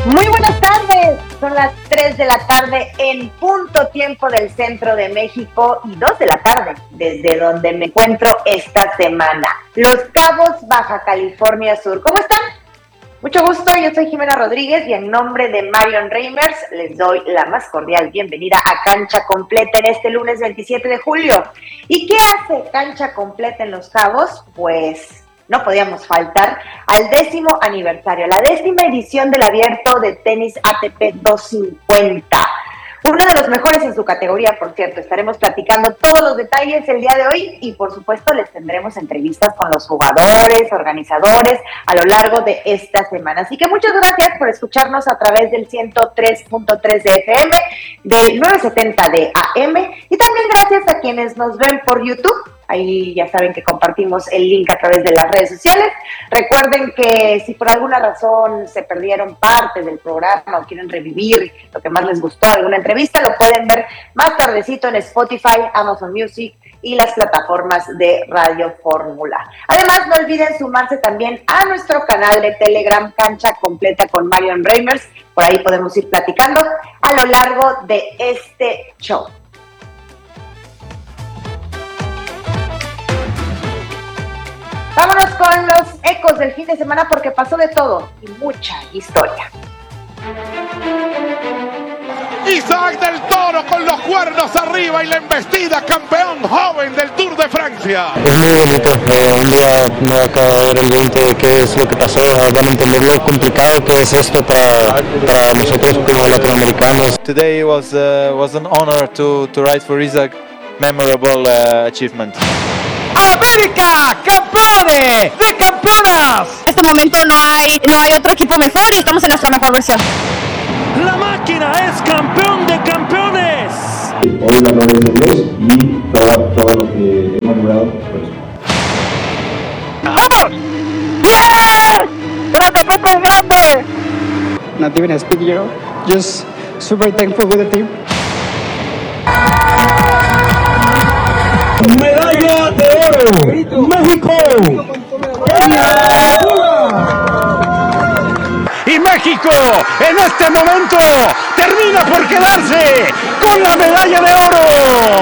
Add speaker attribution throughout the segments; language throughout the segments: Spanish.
Speaker 1: Muy buenas tardes, son las 3 de la tarde en punto tiempo del centro de México y 2 de la tarde desde donde me encuentro esta semana, Los Cabos, Baja California Sur. ¿Cómo están? Mucho gusto, yo soy Jimena Rodríguez y en nombre de Marion Reimers les doy la más cordial bienvenida a Cancha Completa en este lunes 27 de julio. ¿Y qué hace Cancha Completa en Los Cabos? Pues no podíamos faltar al 10º aniversario, la 10ª edición del Abierto de Tenis ATP 250. Uno de los mejores en su categoría, por cierto. Estaremos platicando todos los detalles el día de hoy y, por supuesto, les tendremos entrevistas con los jugadores, organizadores a lo largo de esta semana. Así que muchas gracias por escucharnos a través del 103.3 de FM, del 970 de AM y también gracias a quienes nos ven por YouTube. Ahí ya saben que compartimos el link a través de las redes sociales. Recuerden que si por alguna razón se perdieron parte del programa o quieren revivir lo que más les gustó, alguna entrevista, lo pueden ver más tardecito en Spotify, Amazon Music y las plataformas de Radio Fórmula. Además, no olviden sumarse también a nuestro canal de Telegram, Cancha Completa con Marion Reimers. Por ahí podemos ir platicando a lo largo de este show. Vámonos con los ecos del fin de semana porque pasó de todo y mucha historia.
Speaker 2: Isaac del Toro con los cuernos arriba y la embestida, campeón joven del Tour de Francia.
Speaker 3: Es muy bonito, un día no acaba de ver el 20 de qué es lo que pasó, van a entender lo complicado que es esto para nosotros como latinoamericanos.
Speaker 4: Today was an honor to ride for Isaac, memorable achievement.
Speaker 2: ¡América! ¡Campeones de campeonas!
Speaker 5: En este momento no hay otro equipo mejor y estamos en nuestra mejor versión.
Speaker 2: ¡La máquina es campeón de campeones!
Speaker 6: Hoy la gloria de Dios y todo lo que hemos logrado, pues.
Speaker 2: ¡Vamos!
Speaker 1: ¡Bien! ¡Grande, Pepe, grande!
Speaker 7: Not even a speak, just super thankful with the team.
Speaker 2: ¡Medalla de oro! ¡México! Y México en este momento termina por quedarse con la medalla de oro.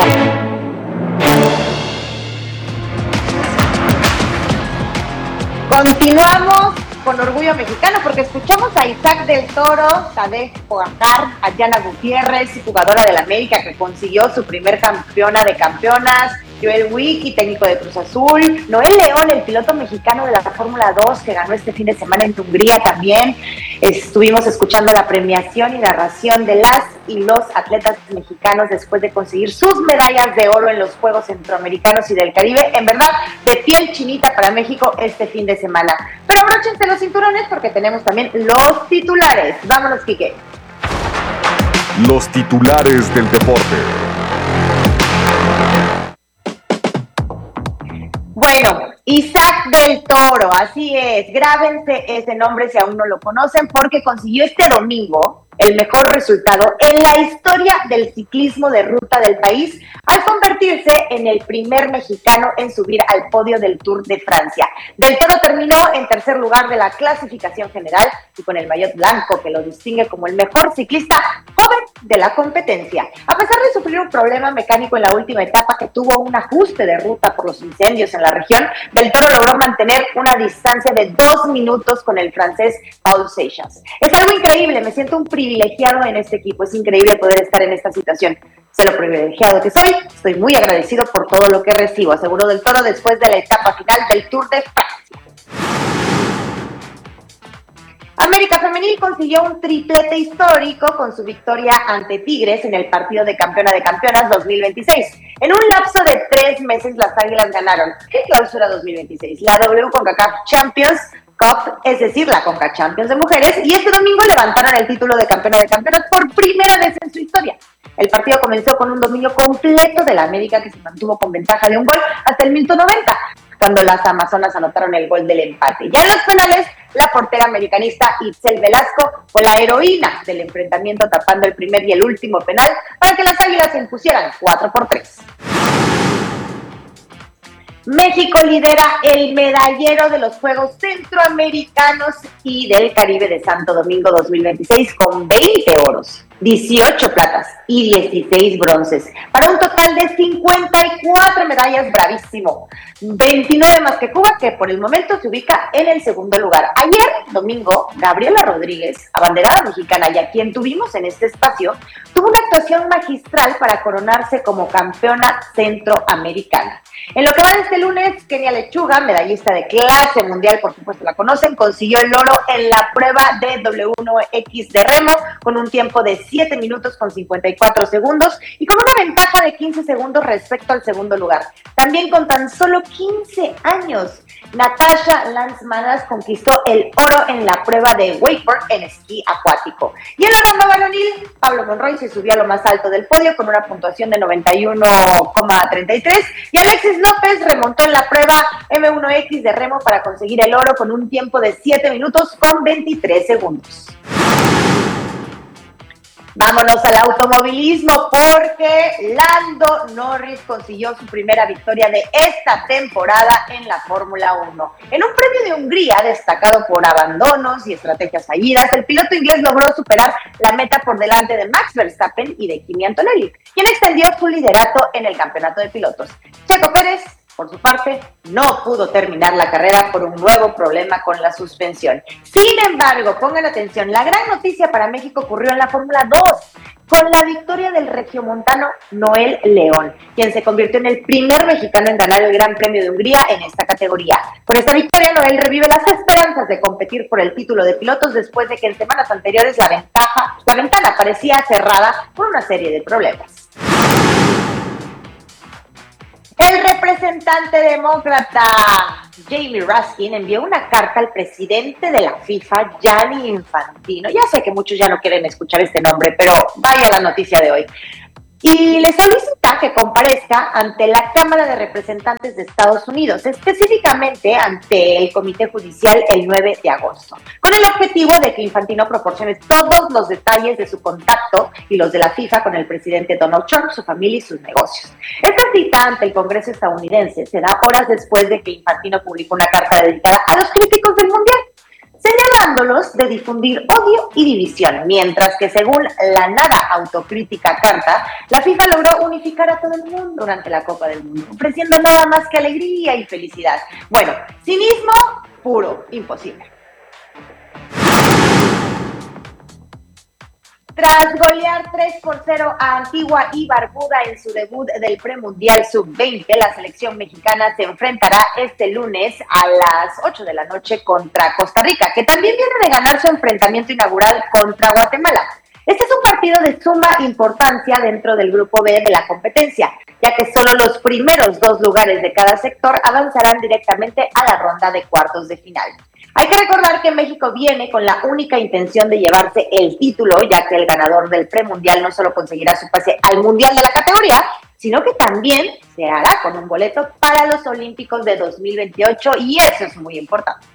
Speaker 1: Continuamos con orgullo mexicano porque escuchamos a Isaac del Toro, Tadej Pogacar, a Diana Gutiérrez, jugadora del América que consiguió su primer campeona de campeonas, Joel Wiki, técnico de Cruz Azul, Noel León, el piloto mexicano de la Fórmula 2 que ganó este fin de semana en Hungría también. Estuvimos escuchando la premiación y narración de las y los atletas mexicanos después de conseguir sus medallas de oro en los Juegos Centroamericanos y del Caribe. En verdad, de piel chinita para México este fin de semana. Pero abróchense los cinturones porque tenemos también los titulares. Vámonos, Quique.
Speaker 8: Los titulares del deporte.
Speaker 1: Bueno, Isaac del Toro, así es, grábense ese nombre si aún no lo conocen, porque consiguió este domingo el mejor resultado en la historia del ciclismo de ruta del país al convertirse en el primer mexicano en subir al podio del Tour de Francia. Del Toro terminó en tercer lugar de la clasificación general y con el maillot blanco que lo distingue como el mejor ciclista joven de la competencia. A pesar de sufrir un problema mecánico en la última etapa que tuvo un ajuste de ruta por los incendios en la región, Del Toro logró mantener una distancia de 2 minutos con el francés Paul Seixas. Es algo increíble, me siento un privilegiado en este equipo, es increíble poder estar en esta situación. Sé lo privilegiado que soy, estoy muy agradecido por todo lo que recibo, aseguró Del Toro después de la etapa final del Tour de Francia. América Femenil consiguió un triplete histórico con su victoria ante Tigres en el partido de Campeona de Campeonas 2026. En un lapso de 3 meses, las Águilas ganaron el Clausura 2026, la CONCACAF Champions Cup, es decir, la Conca Champions de mujeres, y este domingo levantaron el título de Campeona de Campeonas por primera vez en su historia. El partido comenzó con un dominio completo de la América que se mantuvo con ventaja de un gol hasta el minuto 90. Cuando las amazonas anotaron el gol del empate. Ya en los penales, la portera americanista Itzel Velasco fue la heroína del enfrentamiento, tapando el primer y el último penal para que las Águilas se impusieran 4-3. México lidera el medallero de los Juegos Centroamericanos y del Caribe de Santo Domingo 2026 con 20 oros, 18 platas y 16 bronces, para un total de 54 medallas, bravísimo, 29 más que Cuba, que por el momento se ubica en el segundo lugar. Ayer, domingo, Gabriela Rodríguez, abanderada mexicana y a quien tuvimos en este espacio, tuvo una actuación magistral para coronarse como campeona centroamericana. En lo que va de este lunes, Kenia Lechuga, medallista de clase mundial, por supuesto la conocen, consiguió el oro en la prueba de W1X de remo con un tiempo de 7 minutos con 54 segundos y con una ventaja de 15 segundos respecto al segundo lugar. También con tan solo 15 años, Natasha Lanzmanas conquistó el oro en la prueba de wakeboard en esquí acuático. Y en la ronda varonil, Pablo Monroy se subió a lo más alto del podio con una puntuación de 91,33 y Alexis López remontó en la prueba M1X de remo para conseguir el oro con un tiempo de 7 minutos con 23 segundos. Vámonos al automovilismo porque Lando Norris consiguió su primera victoria de esta temporada en la Fórmula 1. En un premio de Hungría destacado por abandonos y estrategias fallidas, el piloto inglés logró superar la meta por delante de Max Verstappen y de Kimi Antonelli, quien extendió su liderato en el campeonato de pilotos. Checo Pérez, por su parte, no pudo terminar la carrera por un nuevo problema con la suspensión. Sin embargo, pongan atención, la gran noticia para México ocurrió en la Fórmula 2, con la victoria del regiomontano Noel León, quien se convirtió en el primer mexicano en ganar el Gran Premio de Hungría en esta categoría. Con esta victoria, Noel revive las esperanzas de competir por el título de pilotos después de que en semanas anteriores la ventana parecía cerrada por una serie de problemas. El representante demócrata Jamie Raskin envió una carta al presidente de la FIFA, Gianni Infantino. Ya sé que muchos ya no quieren escuchar este nombre, pero vaya la noticia de hoy. Y le solicita que comparezca ante la Cámara de Representantes de Estados Unidos, específicamente ante el Comité Judicial el 9 de agosto, con el objetivo de que Infantino proporcione todos los detalles de su contacto y los de la FIFA con el presidente Donald Trump, su familia y sus negocios. Esta cita ante el Congreso estadounidense se da horas después de que Infantino publicó una carta dedicada a los críticos del Mundial, señalándolos de difundir odio y división, mientras que según la nada autocrítica carta, la FIFA logró unificar a todo el mundo durante la Copa del Mundo, ofreciendo nada más que alegría y felicidad. Bueno, cinismo puro, imposible. Tras golear 3-0 a Antigua y Barbuda en su debut del premundial sub-20, la selección mexicana se enfrentará este lunes a las 8 de la noche contra Costa Rica, que también viene de ganar su enfrentamiento inaugural contra Guatemala. Este es un partido de suma importancia dentro del grupo B de la competencia, ya que solo los primeros 2 lugares de cada sector avanzarán directamente a la ronda de cuartos de final. Hay que recordar que México viene con la única intención de llevarse el título, ya que el ganador del premundial no solo conseguirá su pase al mundial de la categoría, sino que también se hará con un boleto para los Olímpicos de 2028 y eso es muy importante.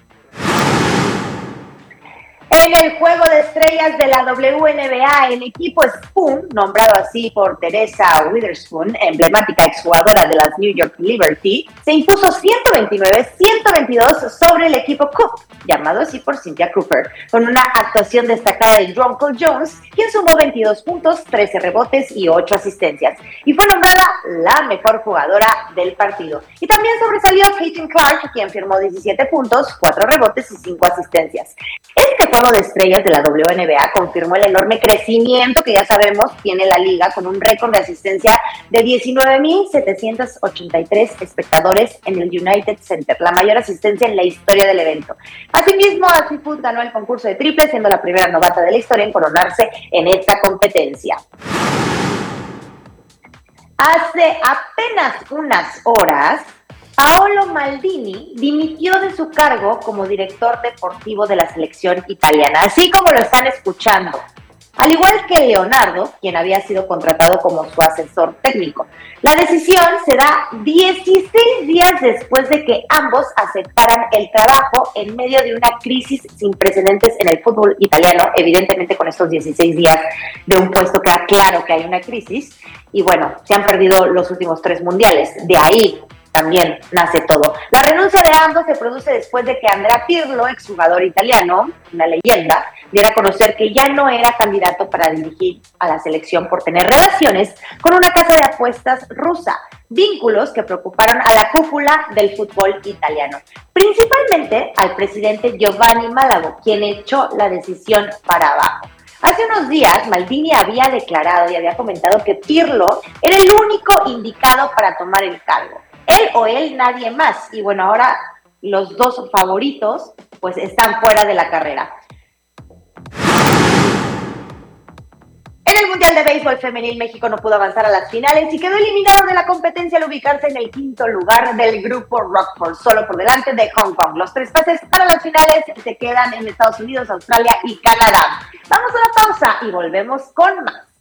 Speaker 1: En el juego de estrellas de la WNBA, el equipo Spoon, nombrado así por Teresa Witherspoon, emblemática exjugadora de las New York Liberty, se impuso 129-122 sobre el equipo Coop, llamado así por Cynthia Cooper, con una actuación destacada de Drunkle Jones, quien sumó 22 puntos, 13 rebotes y 8 asistencias, y fue nombrada la mejor jugadora del partido. Y también sobresalió Caitlin Clark, quien firmó 17 puntos, 4 rebotes y 5 asistencias. Este juego de estrellas de la WNBA confirmó el enorme crecimiento que ya sabemos tiene la liga, con un récord de asistencia de 19,783 espectadores en el United Center, la mayor asistencia en la historia del evento. Asimismo, Ashley ganó el concurso de triple, siendo la primera novata de la historia en coronarse en esta competencia. Hace apenas unas horas, Paolo Maldini dimitió de su cargo como director deportivo de la selección italiana, así como lo están escuchando, al igual que Leonardo, quien había sido contratado como su asesor técnico. La decisión se da 16 días después de que ambos aceptaran el trabajo en medio de una crisis sin precedentes en el fútbol italiano. Evidentemente, con estos 16 días de un puesto queda claro que hay una crisis y bueno, se han perdido los últimos 3 mundiales. De ahí también nace todo. La renuncia de ambos se produce después de que Andrea Pirlo, exjugador italiano, una leyenda, diera a conocer que ya no era candidato para dirigir a la selección por tener relaciones con una casa de apuestas rusa, vínculos que preocuparon a la cúpula del fútbol italiano, principalmente al presidente Giovanni Malavo, quien echó la decisión para abajo. Hace unos días, Maldini había declarado y había comentado que Pirlo era el único indicado para tomar el cargo. Él o él, nadie más. Y bueno, ahora los dos favoritos pues están fuera de la carrera. En el Mundial de Béisbol Femenil, México no pudo avanzar a las finales y quedó eliminado de la competencia al ubicarse en el quinto lugar del grupo Rockford, solo por delante de Hong Kong. Los tres pases para las finales se quedan en Estados Unidos, Australia y Canadá. Vamos a la pausa y volvemos con más.